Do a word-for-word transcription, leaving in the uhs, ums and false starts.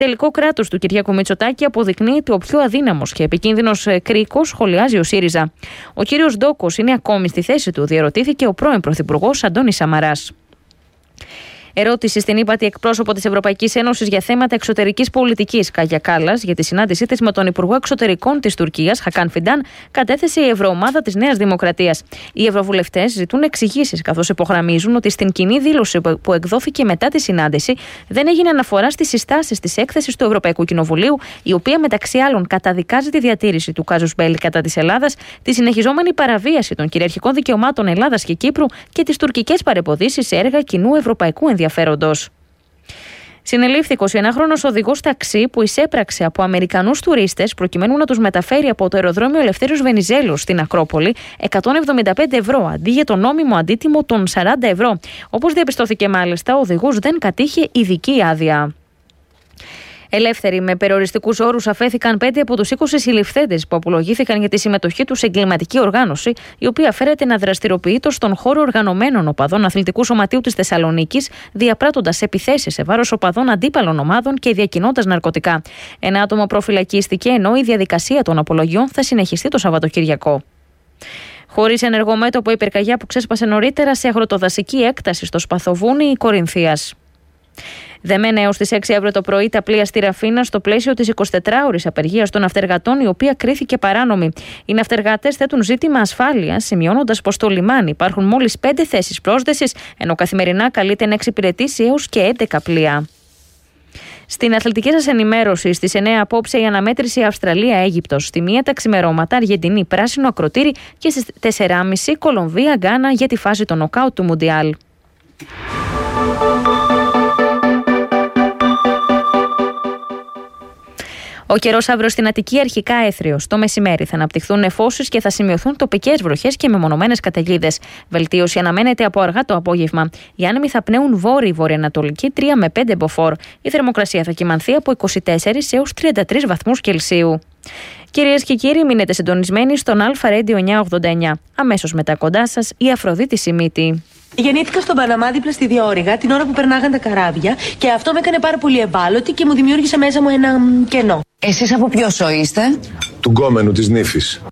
Τελικό κράτος του Κυριάκου Μητσοτάκη αποδεικνύεται ο πιο αδύναμος και επικίνδυνος κρίκος, σχολιάζει ο ΣΥΡΙΖΑ. Ο κύριος Ντόκος είναι ακόμη στη θέση του, διερωτήθηκε ο πρώην Πρωθυπουργός Αντώνης Σαμαράς. Ερώτηση στην ύπατη εκπρόσωπο της Ευρωπαϊκής Ένωσης για θέματα εξωτερικής πολιτικής, Κάγια Κάλλας, για τη συνάντησή της με τον Υπουργό Εξωτερικών της Τουρκίας, Χακάν Φιντάν, κατέθεσε η Ευρωομάδα της Νέας Δημοκρατίας. Οι ευρωβουλευτές ζητούν εξηγήσεις, καθώς υπογραμμίζουν ότι στην κοινή δήλωση που εκδόθηκε μετά τη συνάντηση δεν έγινε αναφορά στις συστάσεις της έκθεσης του Ευρωπαϊκού Κοινοβουλίου, η οποία μεταξύ άλλων καταδικάζει τη διατήρηση του κάζους μπέλι κατά της Ελλάδας, τη συνεχιζόμενη παραβίαση των κυριαρχικών δικαιωμάτων Ελλάδας και Κύπρου και τις τουρκικές παρεποδίσεις σε έργα κοινού ευρωπαϊκού ενδιαφέροντος. Συνελήφθη εικοσιενάχρονος οδηγός ταξί που εισέπραξε από Αμερικανούς τουρίστες προκειμένου να τους μεταφέρει από το αεροδρόμιο Ελευθέριος Βενιζέλος στην Ακρόπολη εκατόν εβδομήντα πέντε ευρώ αντί για το νόμιμο αντίτιμο των σαράντα ευρώ. Όπως διαπιστώθηκε μάλιστα, ο οδηγός δεν κατήχε ειδική άδεια. Ελεύθεροι με περιοριστικούς όρους αφέθηκαν πέντε από τους είκοσι συλληφθέντες που απολογήθηκαν για τη συμμετοχή τους σε εγκληματική οργάνωση, η οποία φέρεται να δραστηριοποιείται στον χώρο οργανωμένων οπαδών Αθλητικού Σωματείου της Θεσσαλονίκης, διαπράττοντας επιθέσεις σε βάρος οπαδών αντίπαλων ομάδων και διακινώντας ναρκωτικά. Ένα άτομο προφυλακίστηκε, ενώ η διαδικασία των απολογιών θα συνεχιστεί το Σαββατοκύριακο. Χωρίς ενεργό μέτωπο η πυρκαγιά που ξέσπασε νωρίτερα σε αγροτοδασική έκταση στο Σπαθοβούνι Κορινθίας. Δεμένα έως τις έξι αύριο το πρωί τα πλοία στη Ραφίνα στο πλαίσιο της εικοσιτετράωρης απεργίας των ναυτεργατών, η οποία κρίθηκε παράνομη. Οι ναυτεργάτες θέτουν ζήτημα ασφάλειας, σημειώνοντας πως στο λιμάνι υπάρχουν μόλις πέντε θέσεις πρόσδεσης, ενώ καθημερινά καλείται να εξυπηρετήσει έως και έντεκα πλοία. Στην αθλητική σας ενημέρωση, στις εννέα απόψε η αναμέτρηση Αυστραλία-Αίγυπτος. Στη μία τα ξημερώματα Αργεντινή πράσινο ακροτήρι και στις τέσσερα και μισή Κολομβία-Γκάνα για τη φάση των νοκάουτ του Μουντιάλ. Ο καιρός αύριο στην Αττική αρχικά έθριος. Το μεσημέρι θα αναπτυχθούν νεφώσεις και θα σημειωθούν τοπικές βροχές και μεμονωμένες καταιγίδες. Βελτίωση αναμένεται από αργά το απόγευμα. Οι άνεμοι θα πνέουν βόρειο-βορειοανατολική τρία με πέντε μποφόρ. Η θερμοκρασία θα κυμανθεί από είκοσι τέσσερις έως τριάντα τρεις βαθμούς Κελσίου. Κυρίες και κύριοι, μείνετε συντονισμένοι στον Αλφα Radio εννιακόσια ογδόντα εννιά. Αμέσως μετά κοντά σας η Αφροδίτη Σιμίτη. Γεννήθηκα στον Παναμά δίπλα στη Διόρυγα την ώρα που περνάγαν τα καράβια και αυτό με έκανε πάρα πολύ ευάλωτη και μου δημιούργησε μέσα μου ένα κενό. Εσείς από ποιο σώο είστε? Του γκόμενου της νύφης.